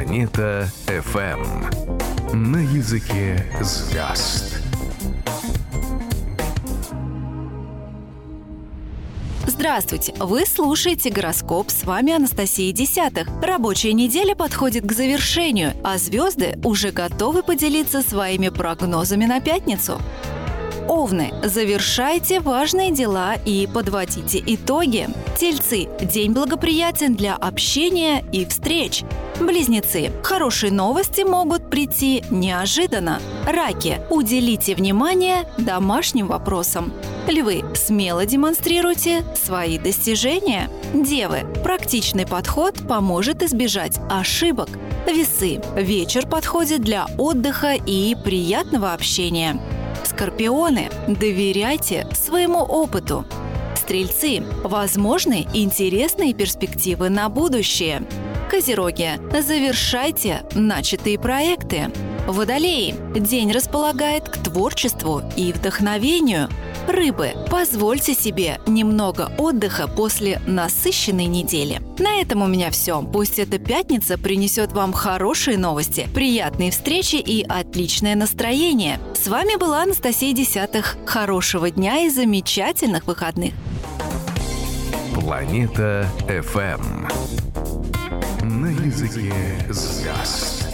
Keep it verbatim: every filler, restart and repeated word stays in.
Планета эф эм. На языке звезд. Здравствуйте! Вы слушаете «Гороскоп». С вами Анастасия Десятых. Рабочая неделя подходит к завершению, а звезды уже готовы поделиться своими прогнозами на пятницу. Овны, завершайте важные дела и подводите итоги. Тельцы, день благоприятен для общения и встреч. Близнецы, хорошие новости могут прийти неожиданно. Раки, уделите внимание домашним вопросам. Львы, смело демонстрируйте свои достижения. Девы, практичный подход поможет избежать ошибок. Весы, вечер подходит для отдыха и приятного общения. Скорпионы, доверяйте своему опыту. Стрельцы, возможны интересные перспективы на будущее. Козероги, завершайте начатые проекты. Водолеи, день располагает к творчеству и вдохновению. Рыбы, позвольте себе немного отдыха после насыщенной недели. На этом у меня все. Пусть эта пятница принесет вам хорошие новости, приятные встречи и отличное настроение. С вами была Анастасия Десятых. Хорошего дня и замечательных выходных. Планета эф эм. На языке звезд.